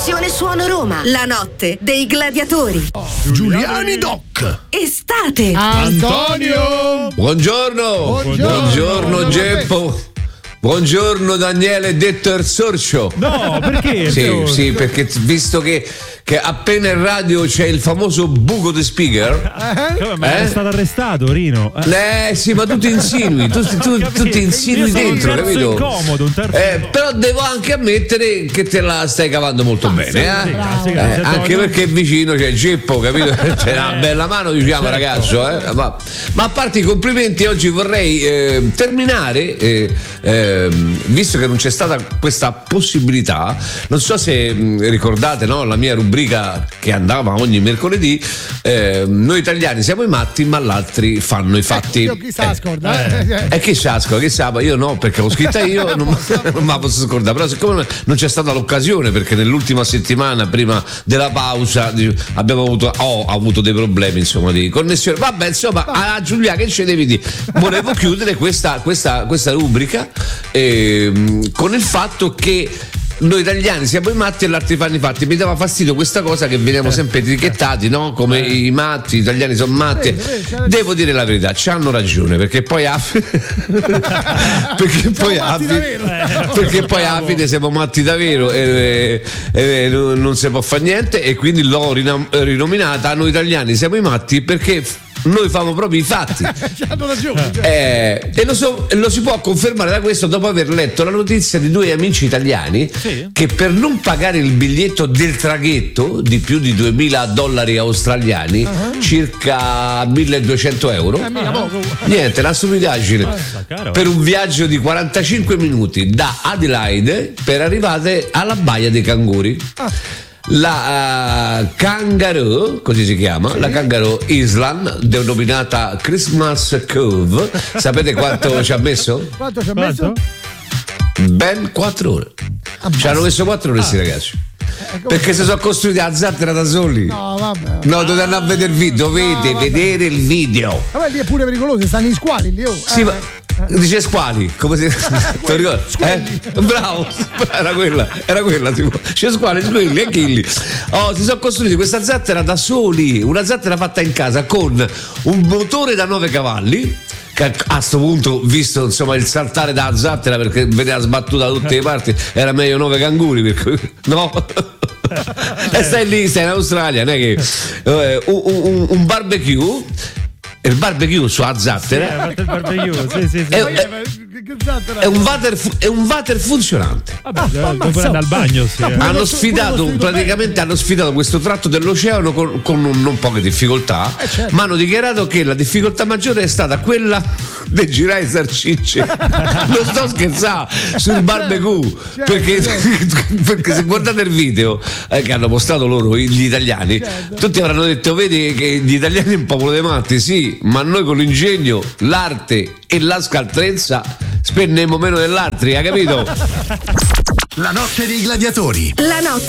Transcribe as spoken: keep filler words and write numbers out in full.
Suono Roma, la notte dei gladiatori. Oh, Giuliani Doc. Estate. Antonio. Buongiorno. Buongiorno, Buongiorno Geppo. Buongiorno Daniele detto il Sorcio. No, perché? Sì, sì, perché visto che, che appena in radio c'è il famoso buco di speaker. Eh? Ma eh? è stato arrestato, Rino. Eh sì, ma tu ti insinui, tu, tu, tu ti insinui dentro, capito? Incomodo, un terzo eh, però devo anche ammettere che te la stai cavando molto ah, bene, sì, eh? Sì, grazie, grazie, eh, anche perché vicino c'è Geppo, capito? C'è una bella mano, diciamo, certo, ragazzo, eh? ma, ma a parte i complimenti, oggi vorrei eh, terminare. Eh, eh, visto che non c'è stata questa possibilità, non so se mh, ricordate, no, la mia rubrica che andava ogni mercoledì, eh, noi italiani siamo i matti ma gli altri fanno i fatti. Io chi sa eh, scorda eh. E chi sa scorda, chi sa, io no, perché l'ho scritta io, non, non me la posso scordare, però siccome non c'è stata l'occasione, perché nell'ultima settimana prima della pausa abbiamo avuto ho avuto dei problemi, insomma, di connessione, vabbè, insomma, a Giulia che ce devi dire, volevo chiudere questa, questa, questa rubrica Eh, con il fatto che noi italiani siamo i matti e gli altri fanno i fatti. Mi dava fastidio questa cosa che veniamo sempre etichettati, no? Come i matti, gli italiani sono matti. Devo dire la verità, ci hanno ragione, perché poi a perché poi a perché poi alla fine siamo matti davvero e, e, e non si può fare niente, e quindi l'ho rinominata noi italiani siamo i matti perché noi famo proprio i fatti. Hanno ragione. Eh, e lo, so, lo si può confermare da questo dopo aver letto la notizia di due amici italiani, sì, che per non pagare il biglietto del traghetto di più di duemila dollari australiani, uh-huh, circa milleduecento euro, uh-huh, niente, una stupidaggine, uh-huh, per un viaggio di quarantacinque minuti da Adelaide per arrivare alla Baia dei Canguri. Uh-huh. La uh, Kangaroo, così si chiama, sì, la Kangaroo Island, denominata Christmas Cove. Sapete quanto ci ha messo? Quanto ci ha messo? Ben quattro ore. Ci hanno messo quattro ore, questi ah. ragazzi. Eh, perché si sono costruiti a zattera da soli. No, vabbè. No, dovete andare a vedere il video. Dovete no, vedere il video. Vabbè, lì è pure pericoloso, stanno in squali lì. Oh. Sì, eh. ma dice squali, come si ti ricordi? Eh? Bravo, era quella, era quella tipo. C'è squali, squilli e chilli. Oh, si sono costruiti questa zattera da soli, una zattera fatta in casa con un motore da nove cavalli. Che a sto punto, visto insomma il saltare da zattera, perché vedeva sbattuta da tutte le parti, era meglio nove canguri, perché no? E stai lì, stai in Australia, non è che eh, un, un, un barbecue. Il barbecue sulla zattera, sì, il barbecue, sì, sì, sì. È, è, è, un water, è un water funzionante. Vabbè, ah, devo andare al bagno, sì, eh. Hanno sfidato praticamente hanno sfidato questo tratto dell'oceano con, con non, non poche difficoltà, eh, certo, ma hanno dichiarato che la difficoltà maggiore è stata quella di girare i salsicce. Non sto scherzando, sul barbecue, certo, perché, certo, perché se guardate il video eh, che hanno postato loro gli italiani, certo, tutti avranno detto: vedi che gli italiani è un popolo dei matti, sì, ma noi con l'ingegno, l'arte e la scaltrezza spendiamo meno dell'altri, hai capito? La notte dei gladiatori. La notte